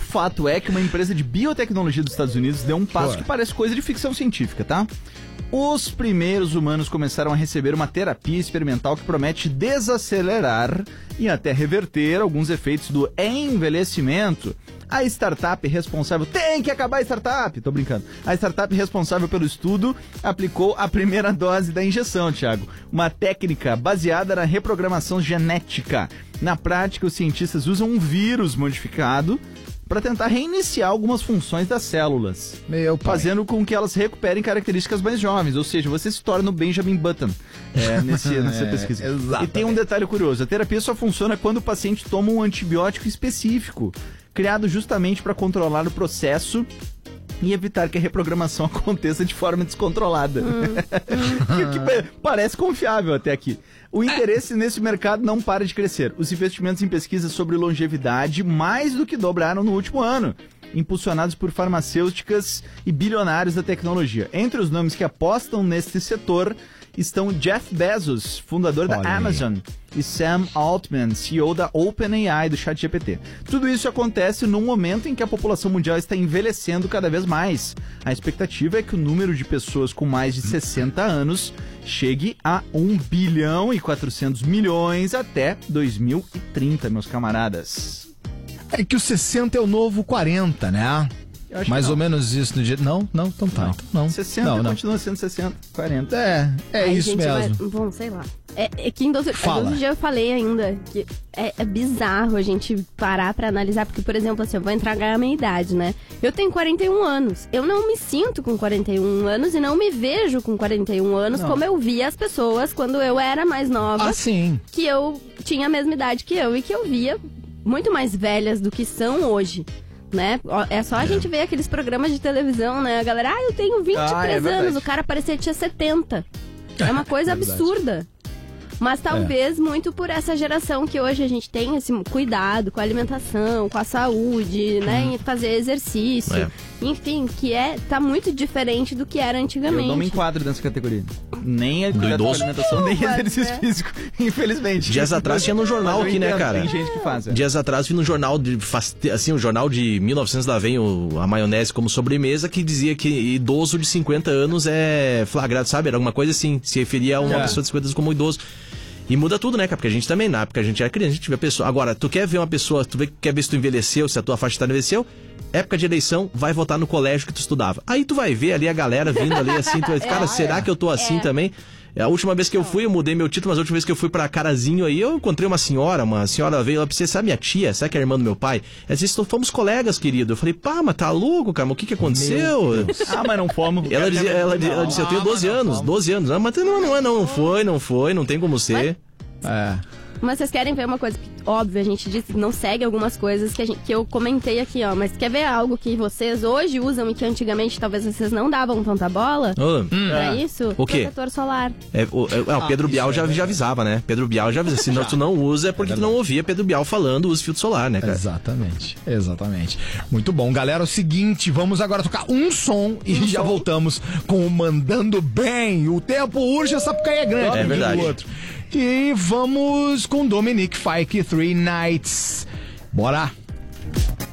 fato é que uma empresa de biotecnologia dos Estados Unidos deu um passo que parece coisa de ficção científica, tá? Os primeiros humanos começaram a receber uma terapia experimental que promete desacelerar e até reverter alguns efeitos do envelhecimento. A startup responsável... Tem que acabar a startup! Tô brincando. A startup responsável pelo estudo aplicou a primeira dose da injeção, Thiago. Uma técnica baseada na reprogramação genética. Na prática, os cientistas usam um vírus modificado para tentar reiniciar algumas funções das células, fazendo com que elas recuperem características mais jovens, ou seja, você se torna o Benjamin Button nessa pesquisa. Exatamente. E tem um detalhe curioso, a terapia só funciona quando o paciente toma um antibiótico específico, criado justamente para controlar o processo e evitar que a reprogramação aconteça de forma descontrolada. Que parece confiável até aqui. O interesse nesse mercado não para de crescer. Os investimentos em pesquisa sobre longevidade mais do que dobraram no último ano, impulsionados por farmacêuticas e bilionários da tecnologia. Entre os nomes que apostam neste setor estão Jeff Bezos, fundador da Amazon, e Sam Altman, CEO da OpenAI, do ChatGPT. Tudo isso acontece num momento em que a população mundial está envelhecendo cada vez mais. A expectativa é que o número de pessoas com mais de 60 anos chegue a 1 bilhão e 400 milhões até 2030, meus camaradas. É que o 60 é o novo 40, né? Mais ou menos isso no dia... Não? Então tá. Não. 60 continua sendo 60, 40. É isso mesmo. Bom, sei lá. É que em 12 dias eu falei ainda que é bizarro a gente parar pra analisar, porque, por exemplo, assim, eu vou entregar a minha idade, né? Eu tenho 41 anos. Eu não me sinto com 41 anos e não me vejo com 41 anos como eu via as pessoas quando eu era mais nova. Sim. Que eu tinha a mesma idade que eu e que eu via muito mais velhas do que são hoje. Né? É só a gente ver aqueles programas de televisão, né? A galera, eu tenho 23 anos, o cara parecia que tinha 70. É uma coisa absurda. Mas talvez muito por essa geração que hoje a gente tem esse cuidado com a alimentação, com a saúde, né? Em fazer exercício. Enfim, que tá muito diferente do que era antigamente. Eu não me enquadro nessa categoria. Nem a alimentação, nem exercício físico, infelizmente. Dias atrás tinha no jornal aqui, né, cara? Tem gente que faz. Dias atrás vi no jornal, assim, um jornal de 1900, lá vem a maionese como sobremesa, que dizia que idoso de 50 anos é flagrado, sabe? Era alguma coisa assim, se referia a uma pessoa de 50 anos como idoso. E muda tudo, né, cara? Porque a gente também, na época a gente era criança, a gente vê a pessoa. Agora, tu quer ver uma pessoa, quer ver se tu envelheceu, se a tua faixa etária envelheceu, época de eleição, vai votar no colégio que tu estudava. Aí tu vai ver ali a galera vindo ali assim, tu vai, cara, será que eu tô assim também? A última vez que eu fui, eu mudei meu título, mas a última vez que eu fui pra Carazinho aí, eu encontrei uma senhora veio, ela disse, sabe minha tia? Sabe que é a irmã do meu pai? Ela disse, fomos colegas, querido. Eu falei, pá, mas tá louco, cara, o que aconteceu? Mas não fomos. Ela disse, eu tenho 12 anos. Não, mas não foi, não tem como ser. Mas vocês querem ver uma coisa que, óbvio, a gente disse que não segue algumas coisas que eu comentei aqui, ó. Mas quer ver algo que vocês hoje usam e que antigamente talvez vocês não davam tanta bola? Pra isso? O quê? Protetor solar. O Pedro Bial já avisava, né? Pedro Bial já avisava. Se tu não usa é porque tu não ouvia Pedro Bial falando usa filtro solar, né, cara? Exatamente. Muito bom. Galera, é o seguinte, vamos agora tocar um som e já voltamos com o Mandando Bem. O tempo urge, essa Sapucaí é grande. É verdade. E vamos com Dominic Fike, 3 Nights. Bora!